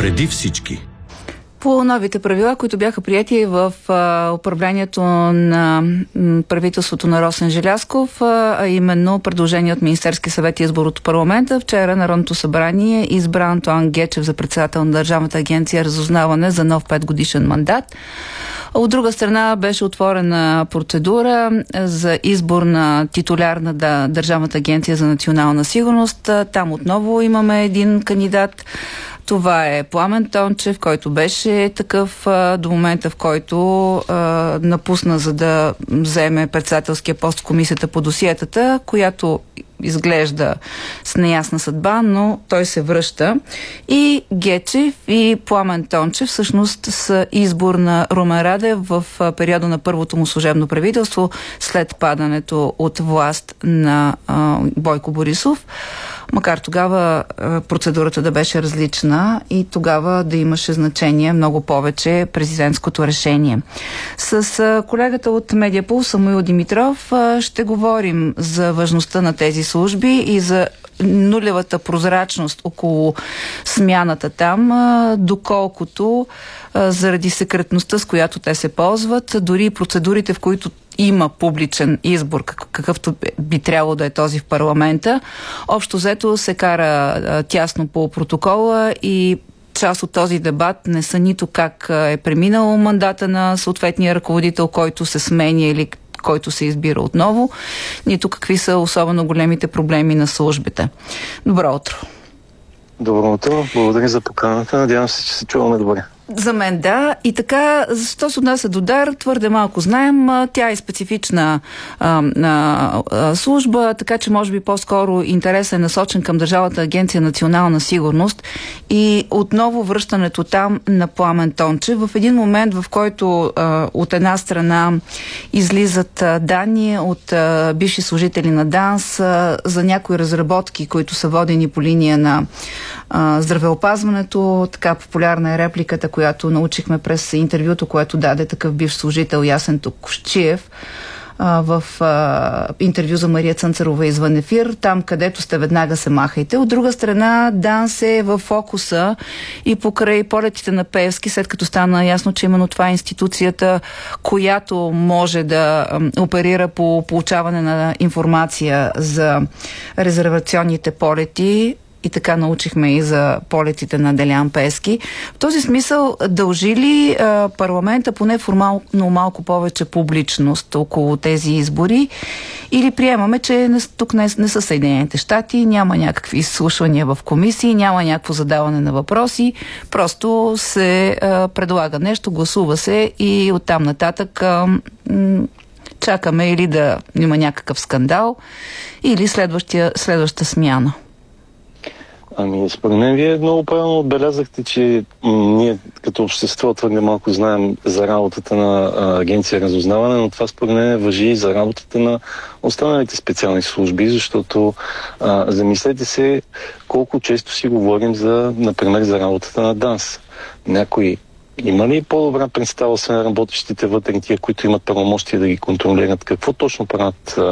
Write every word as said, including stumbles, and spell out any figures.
Преди всички. По новите правила, които бяха приети в а, управлението на м, правителството на Росен Желязков, а, а именно предложение от Министерски съвет и избор от парламента, вчера Народното събрание избра Антоан Гечев за председател на Държавната агенция разузнаване за нов петгодишен мандат. От друга страна беше отворена процедура за избор на титуляр на да, Държавната агенция за национална сигурност. Там отново имаме един кандидат. Това е Пламен Тончев, който беше такъв а, до момента, в който а, напусна, за да вземе председателския пост в комисията по досиетата, която изглежда с неясна съдба, но той се връща. И Гечев и Пламен Тончев всъщност са избор на Румен Радев в периода на първото му служебно правителство, след падането от власт на а, Бойко Борисов. Макар тогава а, процедурата да беше различна и тогава да имаше значение много повече президентското решение. С а, колегата от Медиапул Самуил Димитров а, ще говорим за важността на тези служби и за нулевата прозрачност около смяната там, а, доколкото а, заради секретността, с която те се ползват, дори процедурите, в които има публичен избор, какъвто би трябвало да е този в парламента, общо взето се кара а, тясно по протокола и част от този дебат не са нито как е преминал мандата на съответния ръководител, който се сменя или който се избира отново, нито какви са особено големите проблеми на службите. Добро утро! Добро утро! Благодаря за поканата. Надявам се, че се чуваме добре. За мен да. И така, защо се отнася до ДАР, твърде малко знаем. Тя е специфична а, а, служба, така че може би по-скоро интересът е насочен към Държавната агенция национална сигурност и отново връщането там на Пламен Тончев в един момент, в който а, от една страна излизат а, данни от а, бивши служители на ДАНС а, за някои разработки, които са водени по линия на а, здравеопазването. Така популярна е репликата, която научихме през интервюто, което даде такъв бивш служител Ясен Токощиев в а, интервю за Мария Цънцарова извън ефир. Там, където сте, веднага се махайте. От друга страна, ДАНС е в фокуса и покрай полетите на Пеевски, след като стана ясно, че именно това е институцията, която може да ам, оперира по получаване на информация за резервационните полети. И така научихме и за полетите на Делян Пеевски. В този смисъл, дължи ли а, парламента поне формално малко повече публичност около тези избори? Или приемаме, че не, тук не, не са Съединените щати, няма някакви изслушвания в комисии, няма някакво задаване на въпроси, просто се а, предлага нещо, гласува се и оттам нататък а, м- чакаме или да има някакъв скандал, или следващата смяна. Ами, според мен вие много правилно отбелязахте, че м- ние като общество твърде малко знаем за работата на а, агенция разузнаване, но това според мен важи и за работата на останалите специални служби, защото а, замислете се колко често си говорим за, например, за работата на ДАНС. Някой има ли по-добра представа, освен работещите вътре, тия, които имат правомощия да ги контролират, какво точно правят